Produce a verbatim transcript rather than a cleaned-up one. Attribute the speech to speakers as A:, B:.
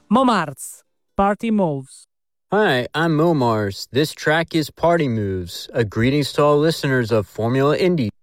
A: Momarts, Party Moves.
B: Hi, I'm Mo Mars. This track is Party Moves. A greetings to all listeners of Formula Indy.